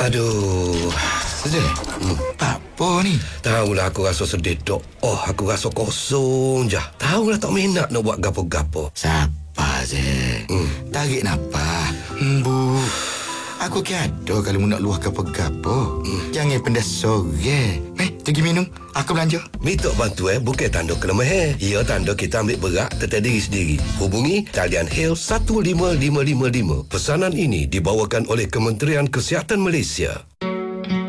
Aduh. Sedih? Apa ni? Tahulah aku rasa sedih, Dok. Aku rasa kosong je. Tahulah tak minat nak buat gapo-gapo. Siapa je? Tarik nafas. Bu. Aku kiado kalau nak luah gapo-gapo. Jangan pendas sore. Pergi minum. Aku belanja. Minta bantuan bukan tanda kelemahan. Ia tanda kita ambil berat tentang diri sendiri. Hubungi talian HEL 15555. Pesanan ini dibawakan oleh Kementerian Kesihatan Malaysia.